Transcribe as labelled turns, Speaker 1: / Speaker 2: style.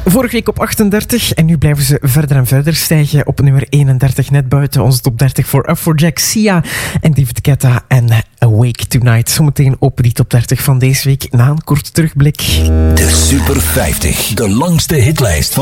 Speaker 1: Vorige week op 38 en nu blijven ze verder en verder stijgen. Op nummer 31 net buiten onze top 30 voor Afrojack, Sia en David Guetta en Awake Tonight. Zometeen op die top 30 van deze week na een korte terugblik.
Speaker 2: De Super 50, de langste hitlijst van